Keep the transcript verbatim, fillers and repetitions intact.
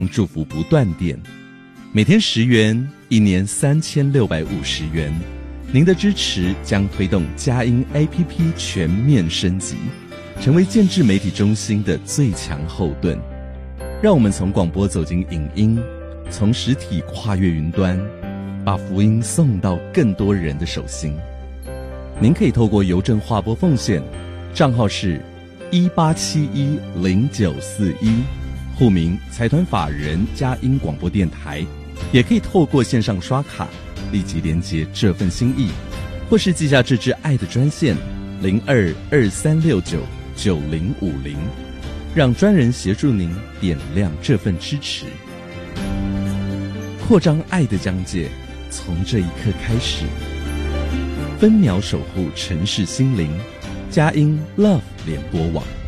祝福不断电，每天十元，一年三千六百五十元。您的支持将推动佳音 A P P 全面升级，成为建制媒体中心的最强后盾。让我们从广播走进影音，从实体跨越云端，把福音送到更多人的手心。您可以透过邮政划拨奉献，账号是一八七一零九四一，户名财团法人佳音广播电台，也可以透过线上刷卡立即连结这份心意，或是寄下这支爱的专线零二二三六九九零五零，让专人协助您点亮这份支持，扩张爱的疆界，从这一刻开始，分秒守护城市心灵。佳音 Love 联播网。